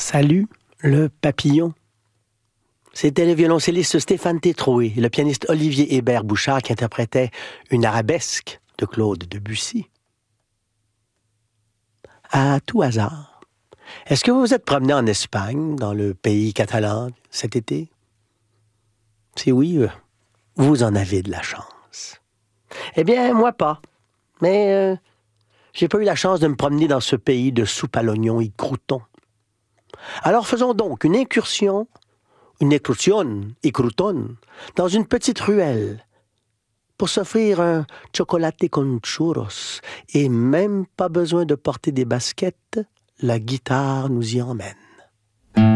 Salut, le papillon. C'était le violoncelliste Stéphane Tétroué et le pianiste Olivier Hébert-Bouchard qui interprétaient une arabesque de Claude Debussy. À tout hasard, est-ce que vous vous êtes promené en Espagne, dans le pays catalan, cet été? Si oui, vous en avez de la chance. Eh bien, moi pas. Mais j'ai pas eu la chance de me promener dans ce pays de soupe à l'oignon et croûtons. Alors faisons donc une incursion, et crouton, dans une petite ruelle pour s'offrir un chocolate con churros et même pas besoin de porter des baskets, la guitare nous y emmène.